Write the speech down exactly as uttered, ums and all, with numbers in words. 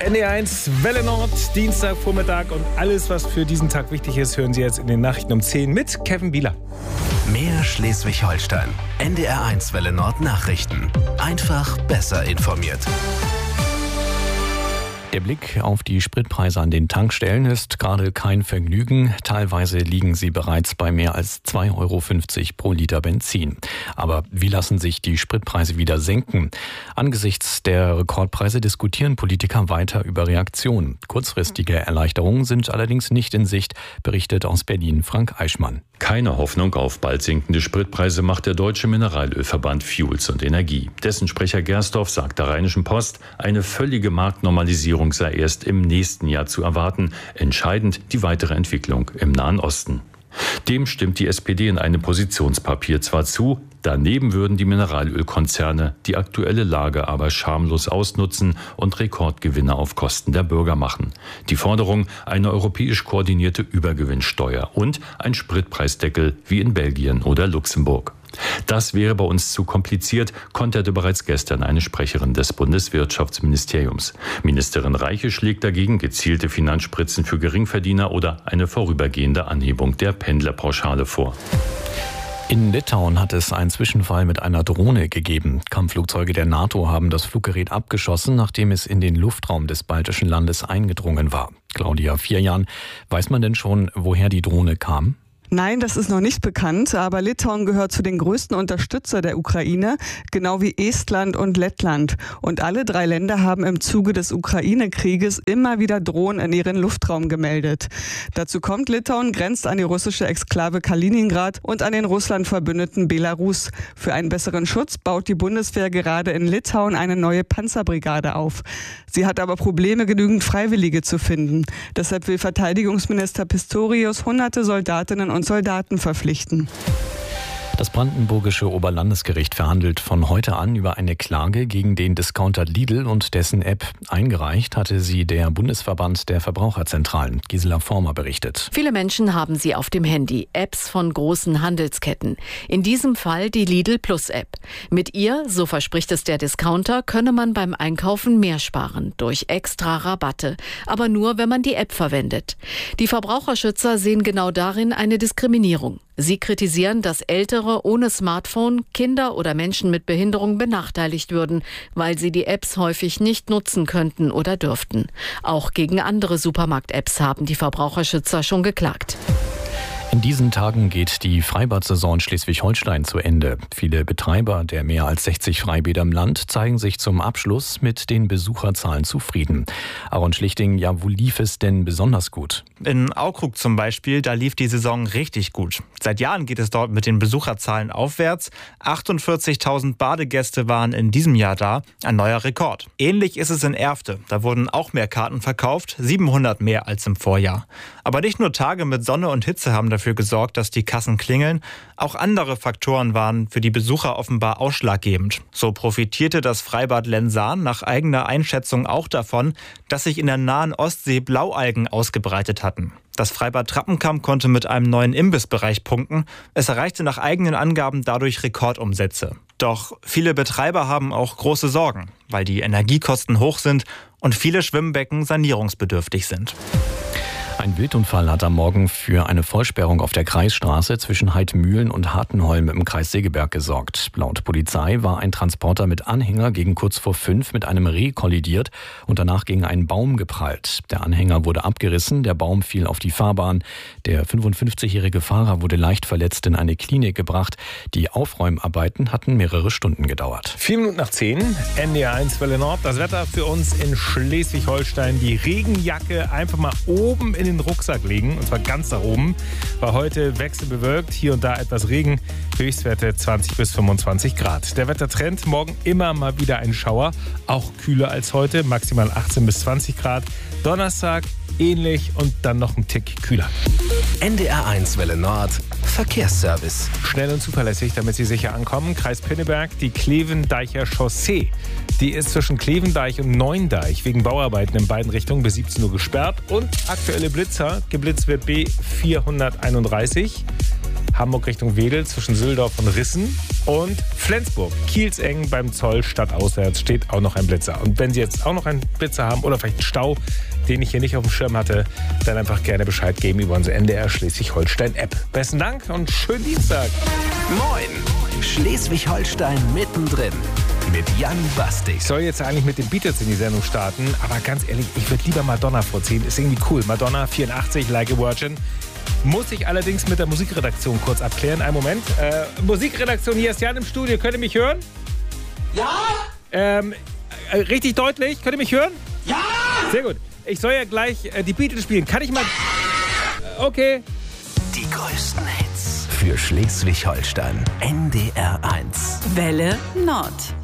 N D R eins Welle Nord, Dienstagvormittag und alles, was für diesen Tag wichtig ist, hören Sie jetzt in den Nachrichten um zehn mit Kevin Bieler. Mehr Schleswig-Holstein. N D R eins Welle Nord Nachrichten. Einfach besser informiert. Der Blick auf die Spritpreise an den Tankstellen ist gerade kein Vergnügen. Teilweise liegen sie bereits bei mehr als zwei Euro fünfzig pro Liter Benzin. Aber wie lassen sich die Spritpreise wieder senken? Angesichts der Rekordpreise diskutieren Politiker weiter über Reaktionen. Kurzfristige Erleichterungen sind allerdings nicht in Sicht, berichtet aus Berlin Frank Eichmann. Keine Hoffnung auf bald sinkende Spritpreise macht der Deutsche Mineralölverband Fuels und Energie. Dessen Sprecher Gersdorf sagt der Rheinischen Post, eine völlige Marktnormalisierung sei erst im nächsten Jahr zu erwarten. Entscheidend die weitere Entwicklung im Nahen Osten. Dem stimmt die S P D in einem Positionspapier zwar zu, daneben würden die Mineralölkonzerne die aktuelle Lage aber schamlos ausnutzen und Rekordgewinne auf Kosten der Bürger machen. Die Forderung, eine europäisch koordinierte Übergewinnsteuer und ein Spritpreisdeckel wie in Belgien oder Luxemburg. Das wäre bei uns zu kompliziert, konterte bereits gestern eine Sprecherin des Bundeswirtschaftsministeriums. Ministerin Reiche schlägt dagegen gezielte Finanzspritzen für Geringverdiener oder eine vorübergehende Anhebung der Pendlerpauschale vor. In Litauen hat es einen Zwischenfall mit einer Drohne gegeben. Kampfflugzeuge der NATO haben das Fluggerät abgeschossen, nachdem es in den Luftraum des baltischen Landes eingedrungen war. Claudia Vierjan, weiß man denn schon, woher die Drohne kam? Nein, das ist noch nicht bekannt, aber Litauen gehört zu den größten Unterstützer der Ukraine, genau wie Estland und Lettland. Und alle drei Länder haben im Zuge des Ukraine-Krieges immer wieder Drohnen in ihren Luftraum gemeldet. Dazu kommt, Litauen grenzt an die russische Exklave Kaliningrad und an den Russland verbündeten Belarus. Für einen besseren Schutz baut die Bundeswehr gerade in Litauen eine neue Panzerbrigade auf. Sie hat aber Probleme, genügend Freiwillige zu finden. Deshalb will Verteidigungsminister Pistorius hunderte Soldatinnen und Soldaten verpflichten. Das brandenburgische Oberlandesgericht verhandelt von heute an über eine Klage gegen den Discounter Lidl und dessen App. Eingereicht hatte sie der Bundesverband der Verbraucherzentralen. Gisela Former berichtet. Viele Menschen haben sie auf dem Handy, Apps von großen Handelsketten. In diesem Fall die Lidl Plus App. Mit ihr, so verspricht es der Discounter, könne man beim Einkaufen mehr sparen durch extra Rabatte. Aber nur, wenn man die App verwendet. Die Verbraucherschützer sehen genau darin eine Diskriminierung. Sie kritisieren, dass Ältere ohne Smartphone, Kinder oder Menschen mit Behinderung benachteiligt würden, weil sie die Apps häufig nicht nutzen könnten oder dürften. Auch gegen andere Supermarkt-Apps haben die Verbraucherschützer schon geklagt. In diesen Tagen geht die Freibad-Saison in Schleswig-Holstein zu Ende. Viele Betreiber der mehr als sechzig Freibäder im Land zeigen sich zum Abschluss mit den Besucherzahlen zufrieden. Aaron Schlichting, ja, wo lief es denn besonders gut? In Aukrug zum Beispiel, da lief die Saison richtig gut. Seit Jahren geht es dort mit den Besucherzahlen aufwärts. achtundvierzigtausend Badegäste waren in diesem Jahr da, ein neuer Rekord. Ähnlich ist es in Erfte. Da wurden auch mehr Karten verkauft, siebenhundert mehr als im Vorjahr. Aber nicht nur Tage mit Sonne und Hitze haben dafür gesorgt, dass die Kassen klingeln. Auch andere Faktoren waren für die Besucher offenbar ausschlaggebend. So profitierte das Freibad Lensahn nach eigener Einschätzung auch davon, dass sich in der nahen Ostsee Blaualgen ausgebreitet hatten. Das Freibad Trappenkamp konnte mit einem neuen Imbissbereich punkten. Es erreichte nach eigenen Angaben dadurch Rekordumsätze. Doch viele Betreiber haben auch große Sorgen, weil die Energiekosten hoch sind und viele Schwimmbecken sanierungsbedürftig sind. Ein Wildunfall hat am Morgen für eine Vollsperrung auf der Kreisstraße zwischen Heidmühlen und Hartenholm im Kreis Segeberg gesorgt. Laut Polizei war ein Transporter mit Anhänger gegen kurz vor fünf mit einem Reh kollidiert und danach gegen einen Baum geprallt. Der Anhänger wurde abgerissen, der Baum fiel auf die Fahrbahn. Der fünfundfünfzigjährige Fahrer wurde leicht verletzt in eine Klinik gebracht. Die Aufräumarbeiten hatten mehrere Stunden gedauert. Vier Minuten nach zehn, N D R eins Welle Nord. Das Wetter für uns in Schleswig-Holstein. Die Regenjacke einfach mal oben in den Rucksack legen, und zwar ganz nach oben. War heute wechselbewölkt, hier und da etwas Regen, Höchstwerte zwanzig bis fünfundzwanzig Grad. Der Wettertrend, morgen immer mal wieder ein Schauer, auch kühler als heute, maximal achtzehn bis zwanzig Grad. Donnerstag ähnlich und dann noch ein Tick kühler. N D R eins Welle Nord, Verkehrsservice. Schnell und zuverlässig, damit Sie sicher ankommen. Kreis Pinneberg, die Klevendeicher Chaussee. Die ist zwischen Klevendeich und Neuendeich wegen Bauarbeiten in beiden Richtungen bis siebzehn Uhr gesperrt. Und aktuelle Blitzer, geblitzt wird B vierhunderteinunddreißig. Hamburg Richtung Wedel zwischen Süldorf und Rissen. Und Flensburg, Kielsengen beim Zoll stadtauswärts steht auch noch ein Blitzer. Und wenn Sie jetzt auch noch einen Blitzer haben oder vielleicht einen Stau, den ich hier nicht auf dem Schirm hatte, dann einfach gerne Bescheid geben über unsere N D R Schleswig-Holstein-App. Besten Dank und schönen Dienstag. Moin, Schleswig-Holstein mittendrin mit Jan Bastig. Ich soll jetzt eigentlich mit den Beatles in die Sendung starten, aber ganz ehrlich, ich würde lieber Madonna vorziehen. Ist irgendwie cool. Madonna, vierundachtzig, Like a Virgin. Muss ich allerdings mit der Musikredaktion kurz abklären. Einen Moment. Äh, Musikredaktion, hier ist Jan im Studio. Könnt ihr mich hören? Ja! Ähm, äh, richtig deutlich. Könnt ihr mich hören? Ja! Sehr gut. Ich soll ja gleich äh, die Beatles spielen. Kann ich mal... Äh, okay. Die größten Hits für Schleswig-Holstein. N D R eins. Welle Nord.